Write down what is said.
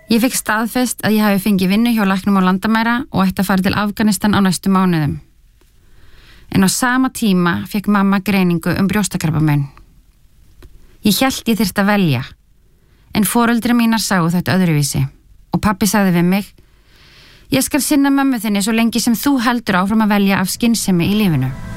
Ég fikk staðfest að ég hafi fengið vinnu hjá læknum á landamæra og ætti að fara til Afganistan á næstu mánuðum. En á sama tíma fékk mamma greiningu brjóstakrabbamein. Ég hélt ég þyrfti að velja, en foreldri mínar sáu þetta öðruvísi og pabbi sagði við mig: Ég skal sinna mömmu þinni svo lengi sem þú heldur áfram að velja af skynsemi í lífinu.